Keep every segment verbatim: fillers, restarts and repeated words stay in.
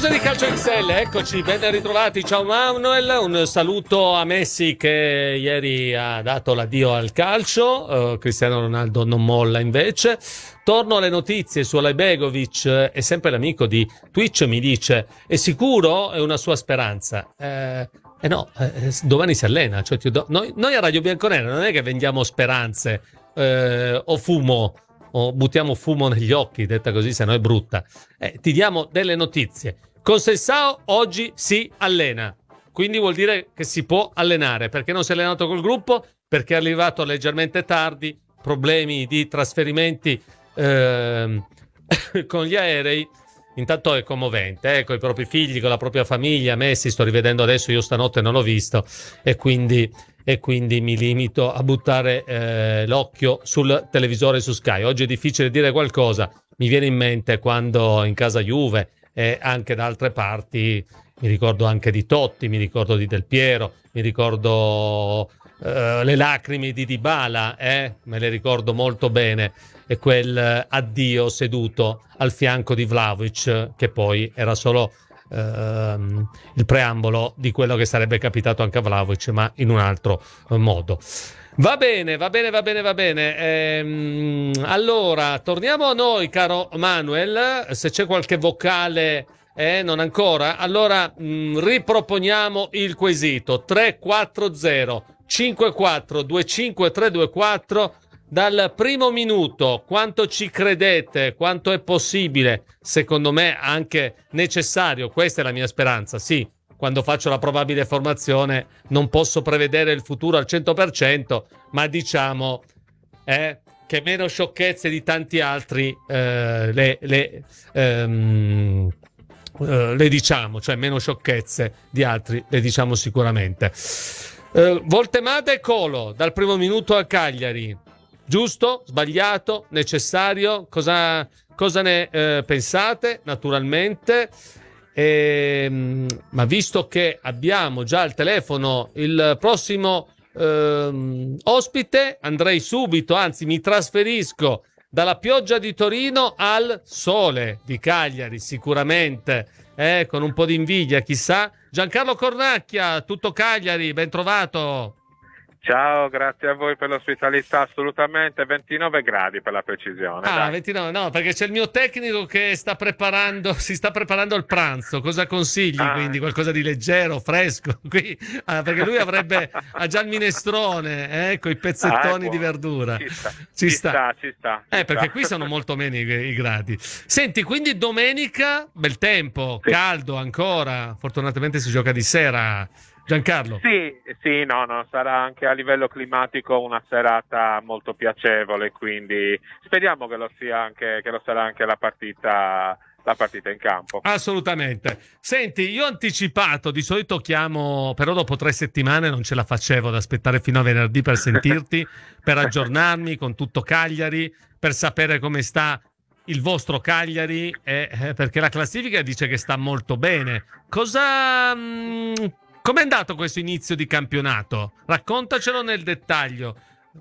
Tifosi di Calcio X L, eccoci, ben ritrovati, ciao Manuel, un saluto a Messi che ieri ha dato l'addio al calcio, uh, Cristiano Ronaldo non molla invece. Torno alle notizie su Alejbegovic, è sempre l'amico di Twitch, mi dice, è sicuro? È una sua speranza. Eh, eh no, eh, domani si allena, cioè, do... noi, noi a Radio Bianconera non è che vendiamo speranze eh, o fumo, o buttiamo fumo negli occhi, detta così, se no è brutta. Eh, ti diamo delle notizie. Con Sessao oggi si allena, quindi vuol dire che si può allenare. Perché non si è allenato col gruppo? Perché è arrivato leggermente tardi, problemi di trasferimenti ehm, con gli aerei. Intanto è commovente, eh, con i propri figli, con la propria famiglia. Messi sto rivedendo adesso, io stanotte non l'ho visto e quindi, e quindi mi limito a buttare eh, l'occhio sul televisore su Sky. Oggi è difficile dire qualcosa, mi viene in mente quando in casa Juve e anche da altre parti, mi ricordo anche di Totti, mi ricordo di Del Piero, mi ricordo uh, le lacrime di Dybala, eh? me le ricordo molto bene, e quel addio seduto al fianco di Vlahovic, che poi era solo uh, il preambolo di quello che sarebbe capitato anche a Vlahovic, ma in un altro modo. Va bene, va bene, va bene, va bene. Ehm, allora, torniamo a noi, caro Manuel. Se c'è qualche vocale, eh, non ancora. Allora, mh, riproponiamo il quesito. tre quattro zero cinque quattro due cinque tre due quattro. Dal primo minuto, quanto ci credete? Quanto è possibile? Secondo me anche necessario. Questa è la mia speranza, sì. Quando faccio la probabile formazione non posso prevedere il futuro al cento per cento, ma diciamo eh, che meno sciocchezze di tanti altri eh, le, le, ehm, eh, le diciamo, cioè meno sciocchezze di altri le diciamo sicuramente. Eh, Voltemada e Colo dal primo minuto a Cagliari, giusto? Sbagliato? Necessario? Cosa, cosa ne eh, pensate? Naturalmente. Eh, ma visto che abbiamo già al telefono il prossimo ehm, ospite, andrei subito, anzi mi trasferisco dalla pioggia di Torino al sole di Cagliari, sicuramente, eh, con un po' di invidia, chissà. Giancarlo Cornacchia, tutto Cagliari, ben trovato. Ciao, grazie a voi per l'ospitalità, assolutamente, ventinove gradi per la precisione. Ah, dai. ventinove, no, perché c'è il mio tecnico che sta preparando, si sta preparando il pranzo. Cosa consigli? Ah. Quindi qualcosa di leggero, fresco? Qui, ah, perché lui avrebbe ha già il minestrone, eh, con i pezzettoni Ah, di verdura. Ci sta, Ci ci sta. sta, ci sta. Eh, ci perché sta. qui sono molto meno i, i gradi. Senti, quindi domenica, bel tempo, Sì. caldo ancora. Fortunatamente si gioca di sera. Giancarlo. Sì, sì, no, no, sarà anche a livello climatico una serata molto piacevole, quindi speriamo che lo sia anche, che lo sarà anche la partita, la partita in campo. Assolutamente. Senti, io ho anticipato, di solito chiamo, però dopo tre settimane non ce la facevo ad aspettare fino a venerdì per sentirti, per aggiornarmi con tutto Cagliari, per sapere come sta il vostro Cagliari, eh, eh, perché la classifica dice che sta molto bene. Cosa... Mh, com'è andato questo inizio di campionato? Raccontacelo nel dettaglio.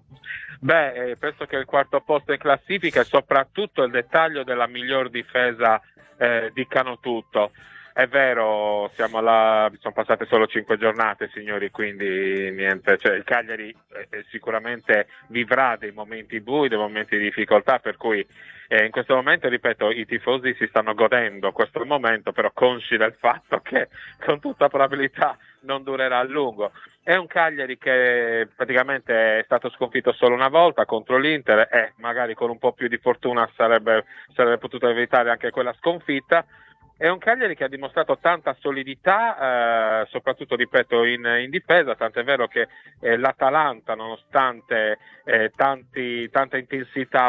Beh, penso che il quarto posto in classifica e soprattutto il dettaglio della miglior difesa eh, dicano tutto. È vero, siamo alla, sono passate solo cinque giornate, signori, quindi niente, cioè, il Cagliari eh, sicuramente vivrà dei momenti bui, dei momenti di difficoltà, per cui eh, in questo momento, ripeto, i tifosi si stanno godendo questo momento, però consci del fatto che con tutta probabilità non durerà a lungo. È un Cagliari che praticamente è stato sconfitto solo una volta contro l'Inter e magari con un po' più di fortuna sarebbe, sarebbe potuto evitare anche quella sconfitta. È un Cagliari che ha dimostrato tanta solidità, eh, soprattutto, ripeto, in, in difesa, tant'è vero che eh, l'Atalanta, nonostante eh, tanti, tanta intensità